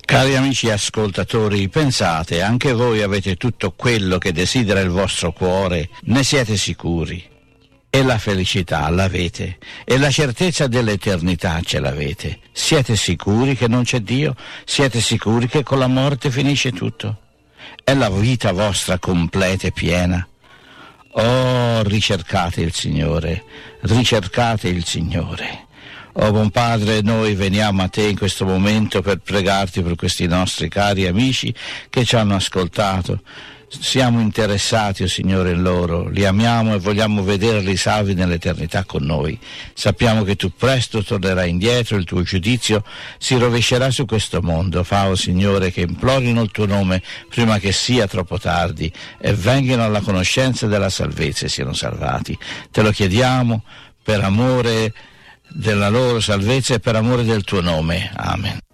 Cari amici ascoltatori, pensate, anche voi avete tutto quello che desidera il vostro cuore, ne siete sicuri? E la felicità l'avete, e la certezza dell'eternità ce l'avete. Siete sicuri che non c'è Dio? Siete sicuri che con la morte finisce tutto? È la vita vostra completa e piena? Oh, ricercate il Signore, ricercate il Signore. Oh buon Padre, noi veniamo a te in questo momento per pregarti per questi nostri cari amici che ci hanno ascoltato. Siamo interessati, oh Signore, in loro, li amiamo e vogliamo vederli salvi nell'eternità con noi. Sappiamo che tu presto tornerai indietro, il tuo giudizio si rovescerà su questo mondo. Fa, oh Signore, che implorino il tuo nome prima che sia troppo tardi e vengano alla conoscenza della salvezza e siano salvati. Te lo chiediamo per amore della loro salvezza e per amore del tuo nome. Amen.